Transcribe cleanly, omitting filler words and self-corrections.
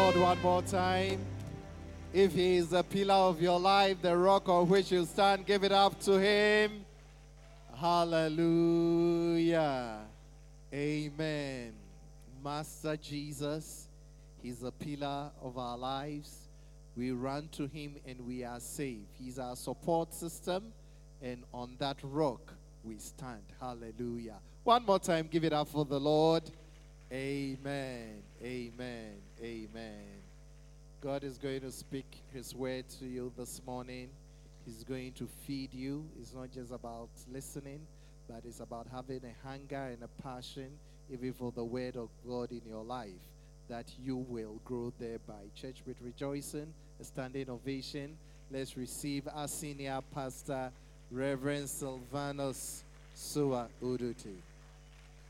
Lord one more time. If he is the pillar of your life, the rock on which you stand, give it up to him. Hallelujah. Amen. Master Jesus, he's the pillar of our lives. We run to him and we are saved. He's our support system, and on that rock we stand. Hallelujah. One more time, give it up for the Lord. Amen. Amen. Amen. God is going to speak his word to you this morning. He's going to feed you. It's not just about listening, but it's about having a hunger and a passion, even for the word of God in your life, that you will grow thereby. Church with rejoicing, a standing ovation. Let's receive our senior pastor, Reverend Sylvanus Sua Uduti.